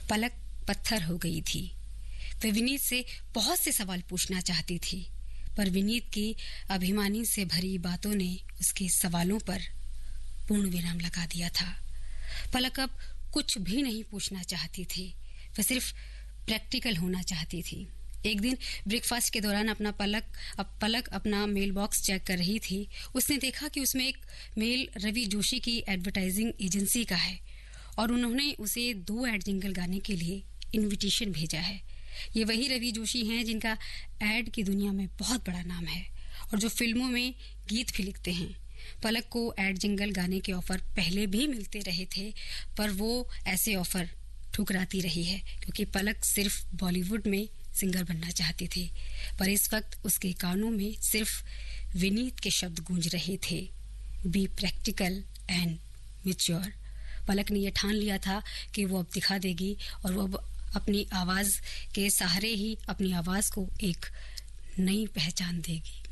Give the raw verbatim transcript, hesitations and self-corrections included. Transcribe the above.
पलक पत्थर हो गई थी। वह विनीत से बहुत से सवाल पूछना चाहती थी, पर विनीत की अभिमानी से भरी बातों ने उसके सवालों पर पूर्ण विराम लगा दिया था। पलक अब कुछ भी नहीं पूछना चाहती थी, वह सिर्फ प्रैक्टिकल होना चाहती थी। एक दिन ब्रेकफास्ट के दौरान अपना पलक अब पलक अपना मेल बॉक्स चेक कर रही थी। उसने देखा कि उसमें एक मेल रवि जोशी की एडवर्टाइजिंग एजेंसी का है और उन्होंने उसे दो एड जिंगल गाने के लिए इनविटेशन भेजा है। ये वही रवि जोशी हैं जिनका एड की दुनिया में बहुत बड़ा नाम है और जो फिल्मों में गीत भी लिखते हैं। पलक को एड जिंगल गाने के ऑफर पहले भी मिलते रहे थे, पर वो ऐसे ऑफर ठुकराती रही है क्योंकि पलक सिर्फ बॉलीवुड में सिंगर बनना चाहती थी। पर इस वक्त उसके कानों में सिर्फ विनीत के शब्द गूंज रहे थे, बी प्रैक्टिकल एंड मैच्योर। पलक ने यह ठान लिया था कि वो अब दिखा देगी और वो अब अपनी आवाज के सहारे ही अपनी आवाज को एक नई पहचान देगी।